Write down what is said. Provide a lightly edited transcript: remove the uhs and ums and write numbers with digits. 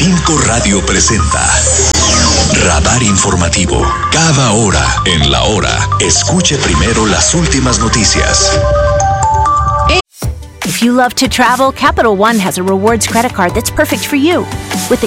5 Radio presenta Radar Informativo. Cada hora en la hora, escuche primero las últimas noticias. If you love to travel, Capital One has a rewards credit card that's perfect for you. With the